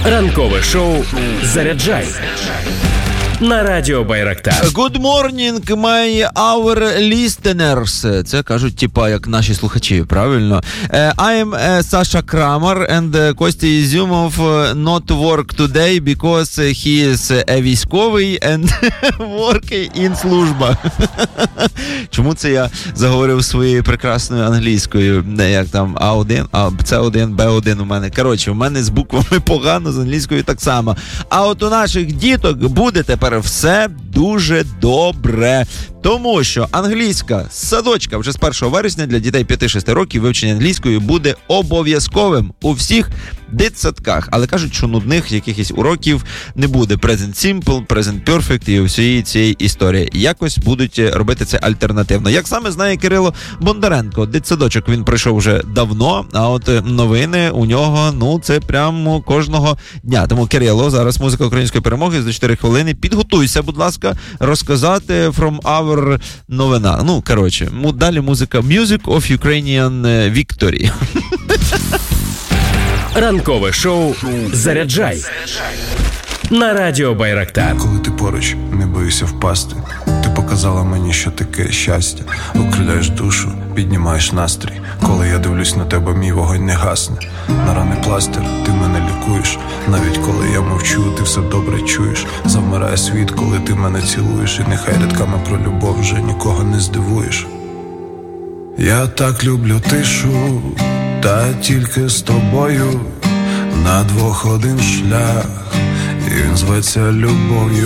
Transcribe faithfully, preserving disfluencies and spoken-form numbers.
Ранкове шоу «Заряджай» на радіо Байрактар. Good morning, my our listeners. Це кажуть, типа, як наші слухачі, правильно? Uh, I am uh, Sasha Kramer and uh, Костя Ізюмов uh, not work today because he is a військовий and working in служба. Чому це я заговорив своєю прекрасною англійською? Як там А один, а С один, Б один у мене. Коротше, у мене з буквами погано, з англійською так само. А от у наших діток буде тепер все дуже добре. Тому що англійська з садочка вже з першого вересня для дітей п'яти-шести років вивчення англійської буде обов'язковим у всіх дитсадках. Але кажуть, що нудних якихось уроків не буде. Present Simple, Present Perfect і всієї цієї історії. Якось будуть робити це альтернативно. Як саме знає Кирило Бондаренко, дитсадочок він пройшов вже давно, а от новини у нього, ну, це прямо кожного дня. Тому, Кирило, зараз музика української перемоги за чотири хвилини. Підготуйся, будь ласка, розказати from our новина. Ну, коротше, далі музика Music of Ukrainian Victory. Ранкове шоу «Заряджай» на радіо Байрактар. Коли ти поруч, не боюся впасти. Ти показала мені, що таке щастя. Окриляєш душу, піднімаєш настрій. Коли я дивлюсь на тебе, мій вогонь не гасне. На рани пластир, ти мене лікуєш. Навіть коли я мовчу, ти все добре чуєш. Завмирає світ, коли ти мене цілуєш. І нехай рядками про любов вже нікого не здивуєш. Я так люблю тишу, та тільки з тобою. На двох один шлях, і він зветься любов'ю.